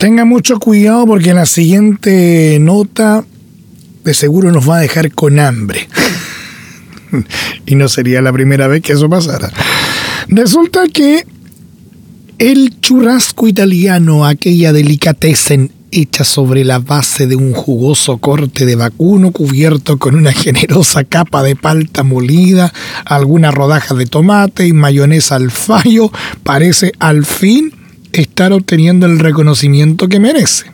Tenga mucho cuidado porque la siguiente nota de seguro nos va a dejar con hambre. Y no sería la primera vez que eso pasara. Resulta que el churrasco italiano, aquella delicatessen hecha sobre la base de un jugoso corte de vacuno cubierto con una generosa capa de palta molida, alguna rodaja de tomate y mayonesa al fallo, parece al fin estar obteniendo el reconocimiento que merece.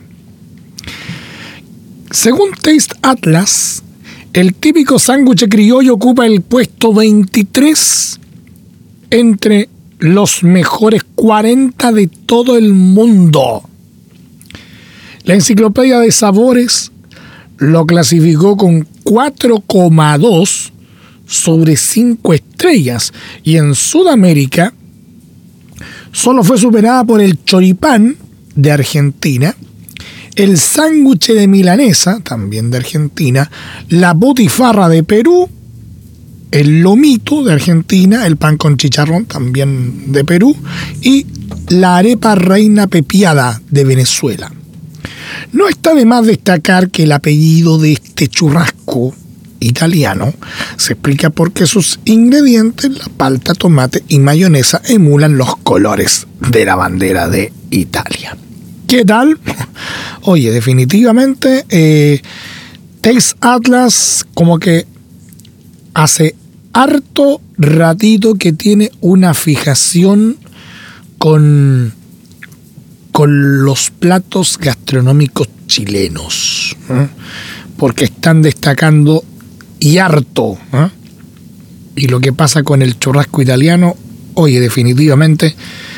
Según Taste Atlas, el típico sándwich criollo ocupa el puesto 23 entre los mejores 40 de todo el mundo. La Enciclopedia de Sabores lo clasificó con 4,2 sobre 5 estrellas y en Sudamérica solo fue superada por el choripán de Argentina, el sándwich de milanesa, también de Argentina, la butifarra de Perú, el lomito de Argentina, el pan con chicharrón, también de Perú, y la arepa reina pepiada de Venezuela. No está de más destacar que el apellido de este churrasco italiano se explica porque sus ingredientes, la palta, tomate y mayonesa, emulan los colores de la bandera de Italia. ¿Qué tal? Oye, definitivamente Taste Atlas como que hace harto ratito que tiene una fijación con los platos gastronómicos chilenos, porque están destacando y harto. Y lo que pasa con el churrasco italiano, oye, definitivamente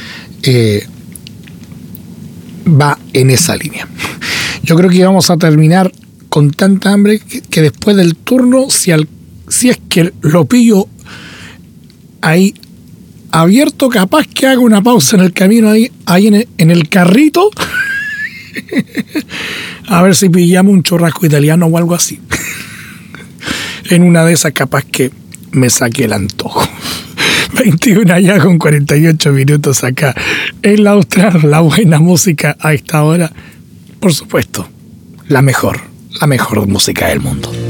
va en esa línea. Yo creo que vamos a terminar con tanta hambre que después del turno, si es que lo pillo ahí abierto, capaz que haga una pausa en el camino ahí en el carrito a ver si pillamos un churrasco italiano o algo así. En una de esas capaz que me saque el antojo. 21 ya con 48 minutos acá en la Austral. La buena música a esta hora, por supuesto, la mejor música del mundo.